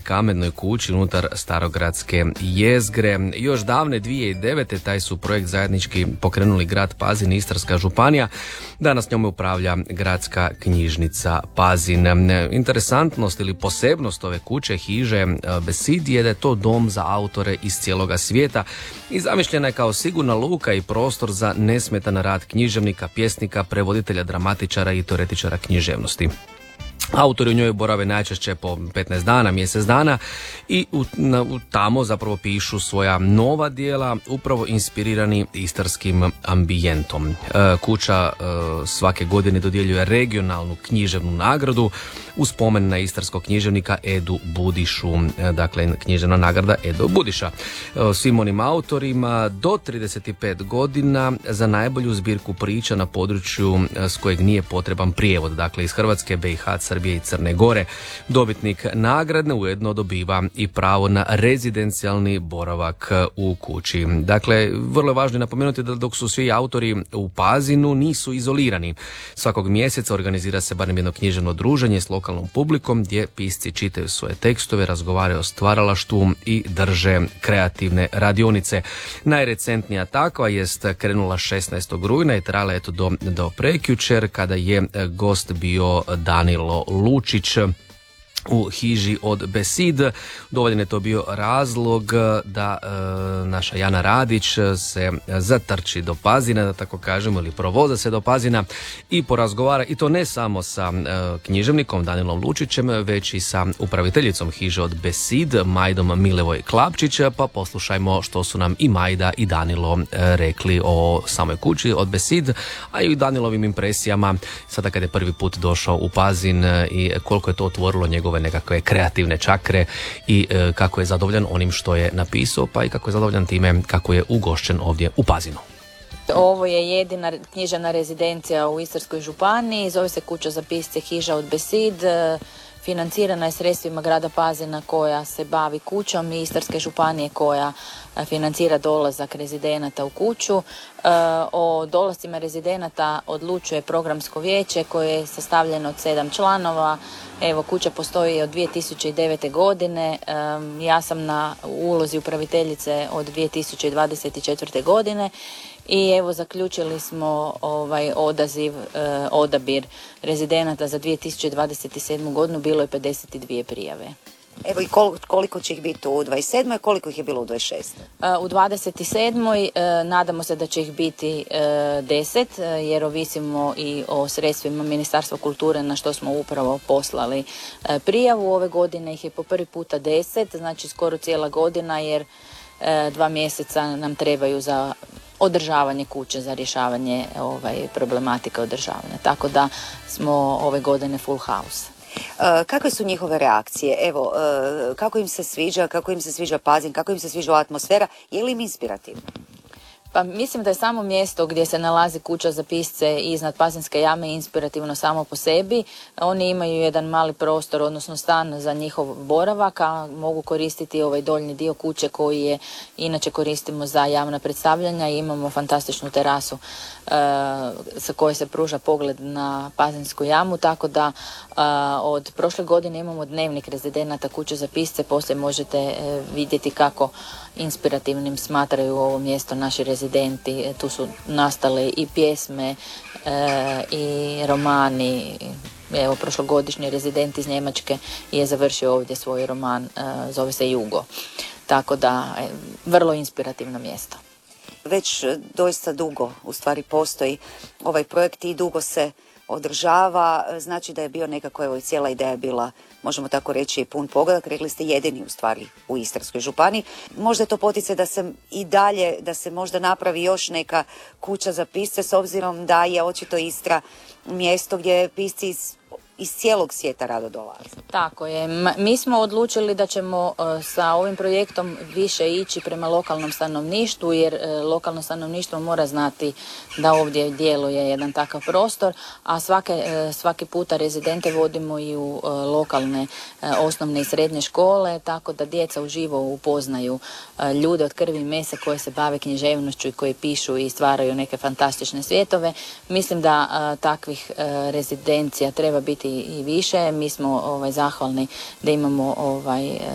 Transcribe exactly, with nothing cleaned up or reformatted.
kamenoj kući unutar starogradske jezgre. Još davne dvije tisuće devete taj su projekt zajednički pokrenuli grad Pazin i Istarska županija. Danas njome upravlja gradska knjižnica Pazin. Interesantnost ili posebnost ove kuće, hiže Besid, je da je to dom za autore iz cijeloga svijeta i zamišljena je kao sigurna luka i prostor za nesmetan rad književnika, pjesnika, prevoditelja, dramatičara i teoretičara književnosti. Autori u njoj borave najčešće po petnaest dana, mjesec dana i u, na, u, tamo zapravo pišu svoja nova djela, upravo inspirirani istarskim ambijentom. E, kuća e, svake godine dodjeljuje regionalnu književnu nagradu u spomen na istarskog književnika Edu Budišu, e, dakle književna nagrada Edo Budiša. E, svim onim autorima do trideset pet godina za najbolju zbirku priča na području e, s kojeg nije potreban prijevod, dakle iz Hrvatske, be i ha, Srbije i Crne Gore. Dobitnik nagradne ujedno dobiva i pravo na rezidencijalni boravak u kući. Dakle, vrlo je važno napomenuti da dok su svi autori u Pazinu nisu izolirani. Svakog mjeseca organizira se barem jedno književno druženje s lokalnom publikom gdje pisci čitaju svoje tekstove, razgovaraju o stvaralaštvu i drže kreativne radionice. Najrecentnija takva jest krenula šesnaestog rujna i trajala eto do, do prekjučer kada je gost bio Danilo Lučić u hiži od Besid. Dovoljan je to bio razlog da e, naša Jana Radić se zatrči do Pazina, da tako kažemo, ili provoza se do Pazina i porazgovara, i to ne samo sa e, književnikom Danilom Lučićem, već i sa upraviteljicom hiže od Besid, Majdom Milevoj Klapčić, pa poslušajmo što su nam i Majda i Danilo e, rekli o samoj kući od Besid, a i Danilovim impresijama sada kad je prvi put došao u Pazin i koliko je to otvorilo njegove nekakve kreativne čakre i e, kako je zadovoljan onim što je napisao, pa i kako je zadovoljan time kako je ugošćen ovdje u Pazinu. Ovo je jedina književna rezidencija u Istarskoj županiji, zove se Kuća za pisce Hiža od Besid. Financirana je sredstvima grada Pazina koja se bavi kućom i Istarske županije koja financira dolazak rezidenata u kuću. O dolascima rezidenata odlučuje programsko vijeće koje je sastavljeno od sedam članova. Evo, kuća postoji od dvije tisuće devete. godine. Ja sam na ulozi upraviteljice od dvije tisuće dvadeset četvrte. godine. I evo, zaključili smo ovaj odaziv, eh, odabir rezidenata za dvije tisuće dvadeset sedmu. godinu, bilo je pedeset dvije prijave. Evo, i koliko, koliko će ih biti u dvadeset sedmoj. koliko ih je bilo u dvadeset šestoj. Uh, u dvadeset sedmoj. Uh, nadamo se da će ih biti uh, deset, uh, jer ovisimo i o sredstvima Ministarstva kulture na što smo upravo poslali uh, prijavu. Ove godine ih je po prvi puta deset, znači skoro cijela godina, jer uh, dva mjeseca nam trebaju za održavanje kuće, za rješavanje ovaj, problematike održavanja. Tako da smo ove godine full house. Uh, kakve su njihove reakcije? Evo, uh, kako im se sviđa, kako im se sviđa Pazin, kako im se sviđa atmosfera, je li im inspirativno? Pa mislim da je samo mjesto gdje se nalazi kuća za pisce iznad Pazinske jame inspirativno samo po sebi. Oni imaju jedan mali prostor, odnosno stan za njihov boravak, a mogu koristiti ovaj doljni dio kuće koji je inače koristimo za javna predstavljanja i imamo fantastičnu terasu uh, sa koje se pruža pogled na Pazinsku jamu, tako da uh, od prošle godine imamo dnevnik rezidenata kuće za pisce. Poslije možete uh, vidjeti kako inspirativnim smatraju ovo mjesto naši rezidenti. Tu su nastale i pjesme e, i romani. Evo, prošlogodišnji rezident iz Njemačke je završio ovdje svoj roman, e, zove se Jugo. Tako da, e, vrlo inspirativno mjesto. Već doista dugo u stvari postoji ovaj projekt i dugo se održava, znači da je bio nekako, evo i cijela ideja je bila, možemo tako reći, pun pogodak. Rekli ste jedini u stvari u Istarskoj županiji. Možda je to poticaj da se i dalje, da se možda napravi još neka kuća za pisce, s obzirom da je očito Istra mjesto gdje pisci iz iz cijelog svijeta rado dolaze. Tako je. Mi smo odlučili da ćemo uh, sa ovim projektom više ići prema lokalnom stanovništvu, jer uh, lokalno stanovništvo mora znati da ovdje djeluje jedan takav prostor, a svake, uh, svaki puta rezidente vodimo i u uh, lokalne uh, osnovne i srednje škole, tako da djeca uživo upoznaju uh, ljude od krvi i mesa koji se bave književnošću i koji pišu i stvaraju neke fantastične svjetove. Mislim da uh, takvih uh, rezidencija treba biti i više. Mi smo ovaj, zahvalni da imamo ovaj,